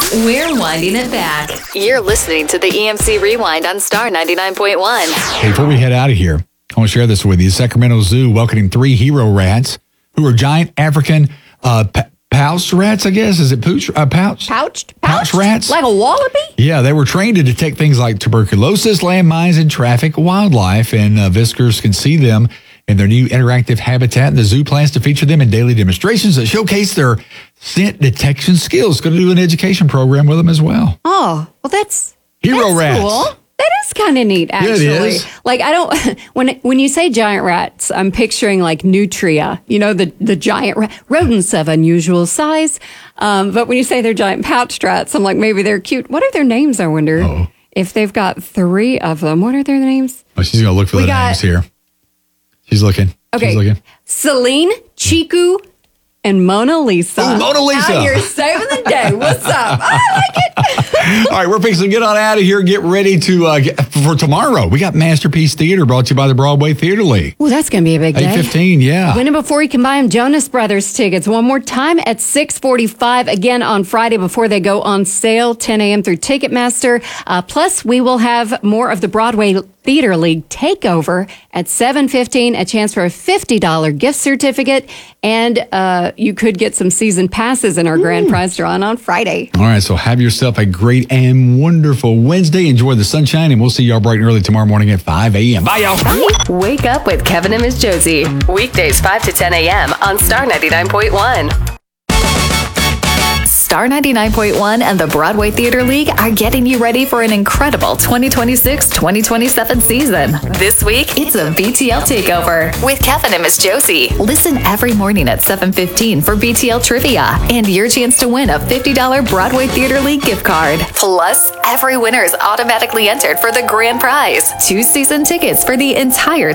We're winding it back. You're listening to the EMC Rewind on Star 99.1. Hey, before we head out of here, I want to share this with you. Sacramento Zoo welcoming 3 hero rats who are giant African pouched rats, I guess. Is it pouched rats? Like a wallaby? Yeah, they were trained to detect things like tuberculosis, landmines, and traffic wildlife, and visitors can see them in their new interactive habitat. The zoo plans to feature them in daily demonstrations that showcase their scent detection skills. Going to do an education program with them as well. Oh, well, that's rats. Cool. That is kind of neat, actually. Yeah, it is. Like, I don't, when you say giant rats, I'm picturing like nutria, the giant rodents of unusual size. But when you say they're giant pouched rats, I'm like, maybe they're cute. What are their names, I wonder? Oh. If they've got 3 of them, what are their names? Oh, she's going to look for the names here. She's looking. Okay. She's looking. Celine, Chiku, and Mona Lisa. Oh, Mona Lisa. Out here saving the day. What's up? I like it. All right, we're fixing to get on out of here. Get ready to for tomorrow. We got Masterpiece Theater brought to you by the Broadway Theater League. Oh, that's going to be a big day. 8:15, yeah. Win it before you can buy them. Jonas Brothers tickets one more time at 6:45 again on Friday before they go on sale, 10 a.m. through Ticketmaster. Plus, we will have more of the Broadway Theater League takeover at 7:15. A chance for a $50 gift certificate, and you could get some season passes in our grand prize drawing on Friday. All right, so have yourself a great and wonderful Wednesday. Enjoy the sunshine, and we'll see y'all bright and early tomorrow morning at 5 a.m. Bye, y'all. Wake up with Kevin and Miss Josie. Weekdays 5 to 10 a.m. on Star 99.1. Star 99.1 and the Broadway Theater League are getting you ready for an incredible 2026-2027 season. This week, it's a BTL Takeover with Kevin and Miss Josie. Listen every morning at 7:15 for BTL Trivia and your chance to win a $50 Broadway Theater League gift card. Plus, every winner is automatically entered for the grand prize, 2 season tickets for the entire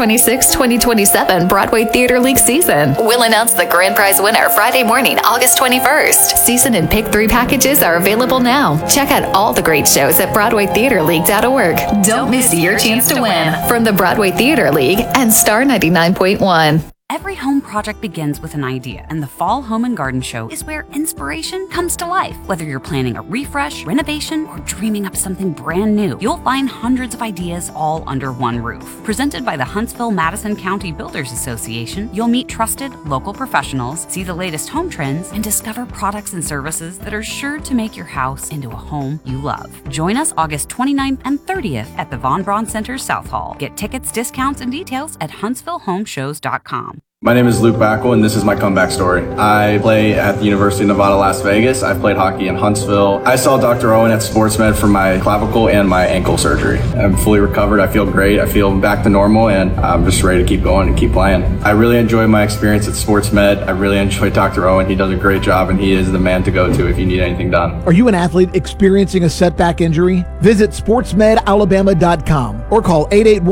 2026-2027 Broadway Theater League season. We'll announce the grand prize winner Friday morning, August 21st. Season and Pick 3 packages are available now. Check out all the great shows at BroadwayTheaterLeague.org. Don't miss your chance to win from the Broadway Theater League and Star 99.1. Every home project begins with an idea, and the Fall Home and Garden Show is where inspiration comes to life. Whether you're planning a refresh, renovation, or dreaming up something brand new, you'll find hundreds of ideas all under one roof. Presented by the Huntsville-Madison County Builders Association, you'll meet trusted local professionals, see the latest home trends, and discover products and services that are sure to make your house into a home you love. Join us August 29th and 30th at the Von Braun Center South Hall. Get tickets, discounts, and details at HuntsvilleHomeshows.com. My name is Luke Backel, and this is my comeback story. I play at the University of Nevada, Las Vegas. I've played hockey in Huntsville. I saw Dr. Owen at SportsMed for my clavicle and my ankle surgery. I'm fully recovered. I feel great. I feel back to normal, and I'm just ready to keep going and keep playing. I really enjoy my experience at SportsMed. I really enjoy Dr. Owen. He does a great job, and he is the man to go to if you need anything done. Are you an athlete experiencing a setback injury? Visit sportsmedalabama.com or call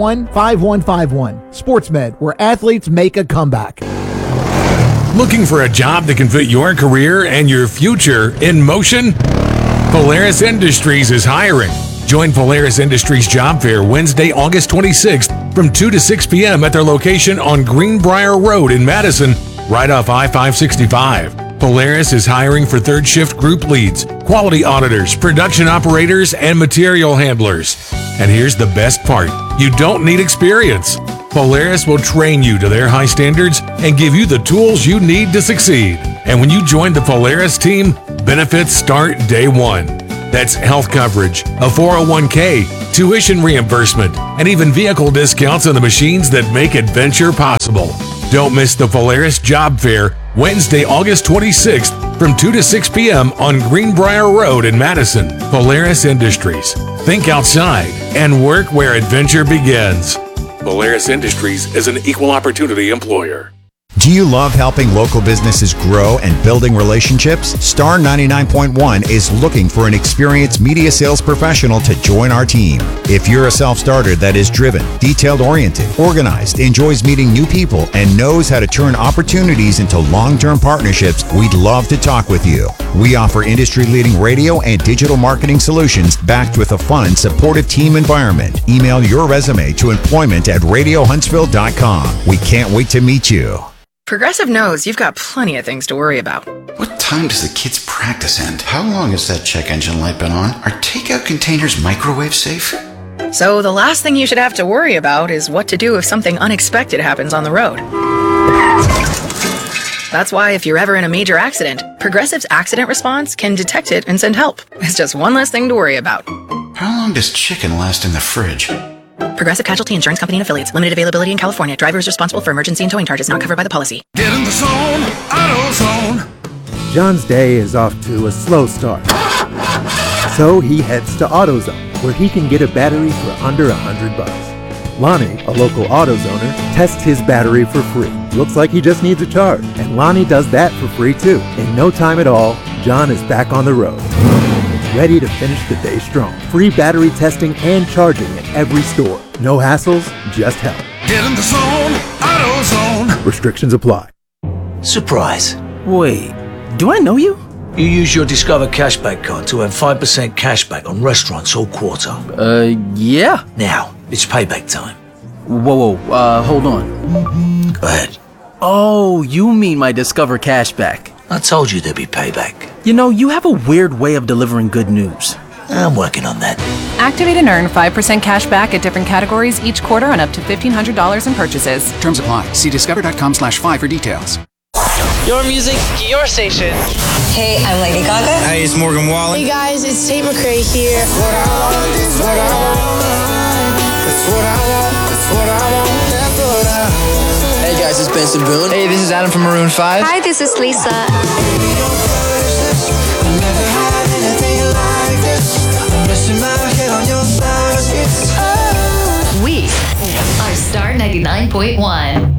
881-5151. SportsMed, where athletes make a comeback. Looking for a job that can fit your career and your future in motion? Polaris Industries is hiring. Join Polaris Industries Job Fair Wednesday, August 26th from 2 to 6 p.m. at their location on Greenbrier Road in Madison, right off I-565. Polaris is hiring for third shift group leads, quality auditors, production operators, and material handlers. And here's the best part. You don't need experience. Polaris will train you to their high standards and give you the tools you need to succeed. And when you join the Polaris team, benefits start day one. That's health coverage, a 401k, tuition reimbursement, and even vehicle discounts on the machines that make adventure possible. Don't miss the Polaris Job Fair, Wednesday, August 26th from 2 to 6 p.m. on Greenbrier Road in Madison. Polaris Industries. Think outside and work where adventure begins. Polaris Industries is an equal opportunity employer. Do you love helping local businesses grow and building relationships? Star 99.1 is looking for an experienced media sales professional to join our team. If you're a self-starter that is driven, detailed-oriented, organized, enjoys meeting new people, and knows how to turn opportunities into long-term partnerships, we'd love to talk with you. We offer industry-leading radio and digital marketing solutions backed with a fun, supportive team environment. Email your resume to employment@radiohuntsville.com. We can't wait to meet you. Progressive knows you've got plenty of things to worry about. What time does the kids' practice end? How long has that check engine light been on? Are takeout containers microwave safe? So the last thing you should have to worry about is what to do if something unexpected happens on the road. That's why if you're ever in a major accident, Progressive's accident response can detect it and send help. It's just one less thing to worry about. How long does chicken last in the fridge? Progressive Casualty Insurance Company and Affiliates. Limited availability in California. Driver is responsible for emergency and towing charges not covered by the policy. Get in the zone, AutoZone. John's day is off to a slow start. So he heads to AutoZone, where he can get a battery for under $100. Lonnie, a local AutoZoner, tests his battery for free. Looks like he just needs a charge, and Lonnie does that for free too. In no time at all, John is back on the road, ready to finish the day strong. Free battery testing and charging at every store. No hassles, just help. Get in the zone, AutoZone. Restrictions apply. Surprise. Wait, do I know you? You use your Discover Cashback card to earn 5% cashback on restaurants all quarter. Yeah. Now, it's payback time. Whoa, hold on. Go ahead. Oh, you mean my Discover Cashback. I told you there'd be payback. You know, you have a weird way of delivering good news. I'm working on that. Activate and earn 5% cash back at different categories each quarter on up to $1,500 in purchases. Terms apply. See discover.com/5 for details. Your music, your station. Hey, I'm Lady Gaga. Hey, it's Morgan Wallen. Hey guys, it's Tate McRae here. That's what I want, that's what I want. That's what I want, that's what I want. That's what I want. Hey guys, it's Benson Boone. Hey, this is Adam from Maroon 5. Hi, this is Lisa. We are Star 99.1.